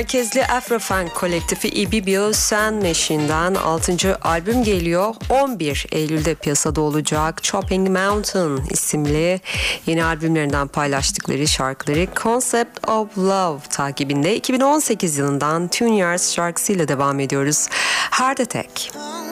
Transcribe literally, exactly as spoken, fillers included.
Merkezli Afrofunk kolektifi Ibibio Sun Machine'den altıncı albüm geliyor. on bir Eylül'de piyasada olacak. Chopping Mountain isimli yeni albümlerinden paylaştıkları şarkıları Concept of Love takibinde iki bin on sekiz yılından Tune Yards şarkısıyla devam ediyoruz. Heart Attack.